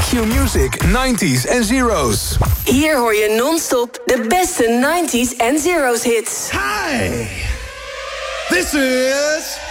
Q-Music 90s en Zeros. Hier hoor je non-stop de beste 90s en Zeros hits. Hi, this is